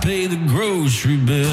pay the grocery bill.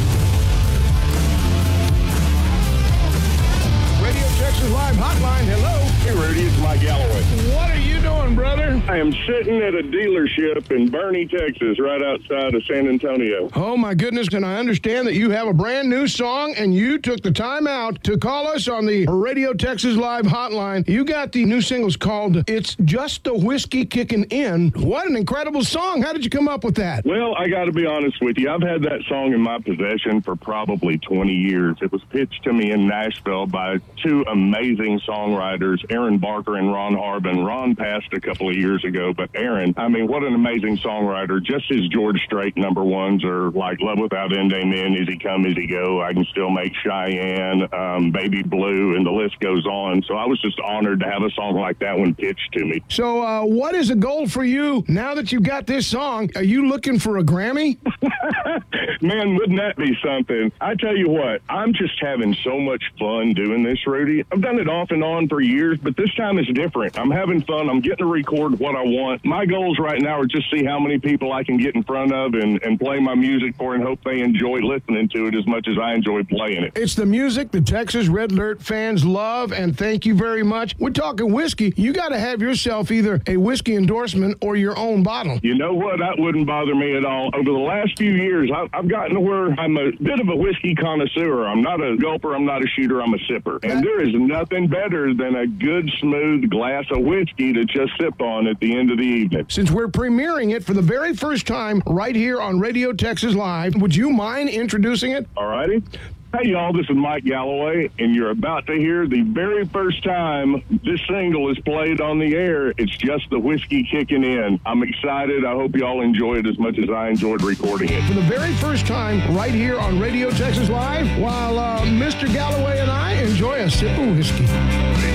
Radio Texas Live Hotline, hello. Hey, Rudy, it's Mike Galloway. What are you doing, brother? I am sitting at a dealership in Bernie, Texas, right outside of San Antonio. Oh, my goodness, and I understand that you have a brand new song, and you took the time out to call us on the Radio Texas Live Hotline. You got the new singles called It's Just the Whiskey Kicking In. What an incredible song. How did you come up with that? Well, I got to be honest with you. I've had that song in my possession for probably 20 years. It was pitched to me in Nashville by two amazing songwriters, Aaron Barker and Ron Harbin. Ron passed a couple of years ago, but Aaron, I mean, what an amazing songwriter. Just his George Strait number ones are like Love Without End, Amen, Easy Come, Easy Go, I Can Still Make Cheyenne, Baby Blue, and the list goes on. So I was just honored to have a song like that one pitched to me. So what is a goal for you now that you've got this song? Are you looking for a Grammy? Man, wouldn't that be something? I tell you what, I'm just having so much fun doing this, Rudy. I've done it off and on for years, but this time it's different. I'm having fun. I'm getting to record what I want. My goals right now are just see how many people I can get in front of and play my music for and hope they enjoy listening to it as much as I enjoy playing it. It's the music the Texas Red Alert fans love, and thank you very much. We're talking whiskey. You got to have yourself either a whiskey endorsement or your own bottle. You know what? That wouldn't bother me at all. Over the last few years, I've gotten to where I'm a bit of a whiskey connoisseur. I'm not a gulper. I'm not a shooter. I'm a sipper. And there is nothing better than a good, smooth glass of whiskey to just sip on at the end of the evening. Since we're premiering it for the very first time right here on Radio Texas Live, would you mind introducing it? All righty. Hey, y'all, this is Mike Galloway, and you're about to hear the very first time this single is played on the air. It's Just the Whiskey Kicking In. I'm excited. I hope y'all enjoy it as much as I enjoyed recording it. For the very first time right here on Radio Texas Live, while Mr. Galloway and I enjoy a sip of whiskey.